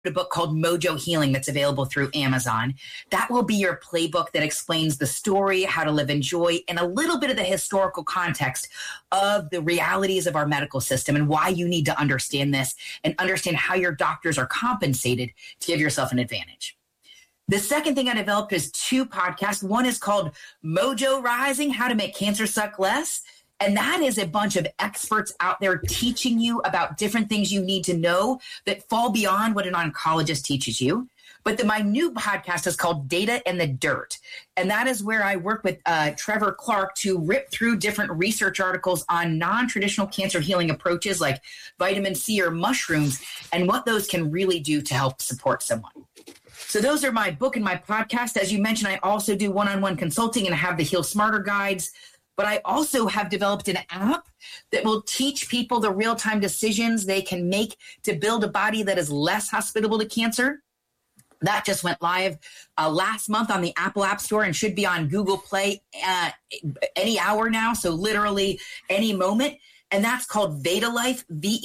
a book called Mojo Healing that's available through Amazon. That will be your playbook that explains the story, how to live in joy, and a little bit of the historical context of the realities of our medical system and why you need to understand this and understand how your doctors are compensated to give yourself an advantage. The second thing I developed is 2 podcasts. One is called Mojo Rising, How to Make Cancer Suck Less. And that is a bunch of experts out there teaching you about different things you need to know that fall beyond what an oncologist teaches you. But my new podcast is called Data and the Dirt. And that is where I work with Trevor Clark to rip through different research articles on non-traditional cancer healing approaches like vitamin C or mushrooms and what those can really do to help support someone. So those are my book and my podcast. As you mentioned, I also do one-on-one consulting and I have the Heal Smarter guides. But I also have developed an app that will teach people the real-time decisions they can make to build a body that is less hospitable to cancer. That just went live last month on the Apple App Store and should be on Google Play any hour now, so literally any moment. And that's called Veda Life,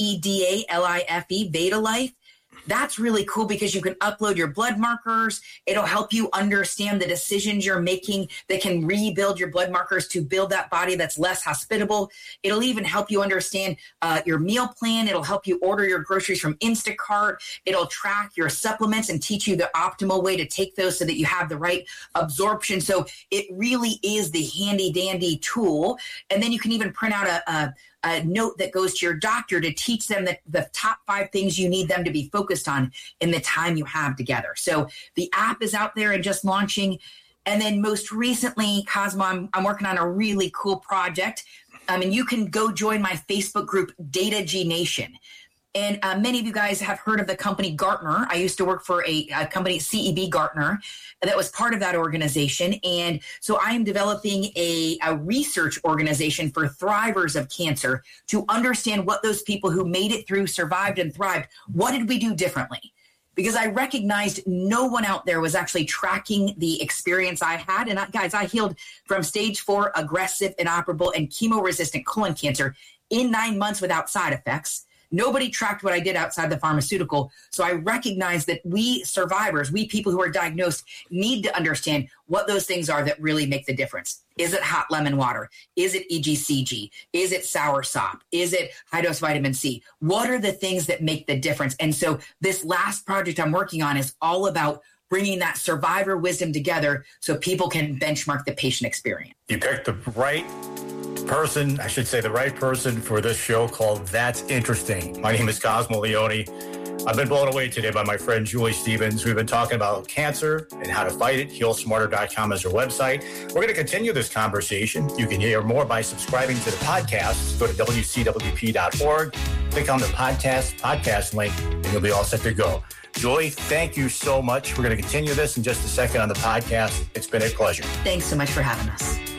VEDALIFE, Veda Life. That's really cool because you can upload your blood markers. It'll help you understand the decisions you're making that can rebuild your blood markers to build that body that's less hospitable. It'll even help you understand your meal plan. It'll help you order your groceries from Instacart. It'll track your supplements and teach you the optimal way to take those so that you have the right absorption. So it really is the handy dandy tool. And then you can even print out a note that goes to your doctor to teach them the top 5 things you need them to be focused on in the time you have together. So the app is out there and just launching. And then most recently, Cosmo, I'm working on a really cool project. And you can go join my Facebook group, Data G Nation. And many of you guys have heard of the company Gartner. I used to work for a company, CEB Gartner, that was part of that organization. And so I am developing a research organization for thrivers of cancer to understand what those people who made it through, survived, and thrived, what did we do differently? Because I recognized no one out there was actually tracking the experience I had. And guys, I healed from stage 4 aggressive, inoperable, and chemo-resistant colon cancer in 9 months without side effects. Nobody tracked what I did outside the pharmaceutical. So I recognize that we survivors, we people who are diagnosed, need to understand what those things are that really make the difference. Is it hot lemon water? Is it EGCG? Is it soursop? Is it high-dose vitamin C? What are the things that make the difference? And so this last project I'm working on is all about bringing that survivor wisdom together so people can benchmark the patient experience. You picked the right person, I should say the right person for this show called That's Interesting. My name is Cosmo Leone. I've been blown away today by my friend Julie Stevens. We've been talking about cancer and how to fight it. HealSmarter.com is her website. We're going to continue this conversation. You can hear more by subscribing to the podcast. Go to WCWP.org, click on the podcast link, and you'll be all set to go. Julie, thank you so much. We're going to continue this in just a second on the podcast. It's been a pleasure. Thanks so much for having us.